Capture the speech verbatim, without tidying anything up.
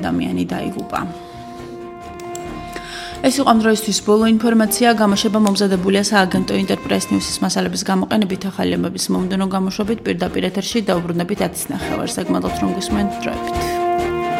ადამიანი დაიღუპა. ეს იყო ამ დროისთვის ბოლო ინფორმაცია, გამოშვება მომზადებულია სააგენტო ინტერპრეს ნიუსის მასალების გამოყენებით ახალი ამბების მომდევნო გამოშვებით პირდაპირ ეთერში დაუბრუნდებით ათის ნახევარს. საგმადლობთ რომ გისმენთ დროებით.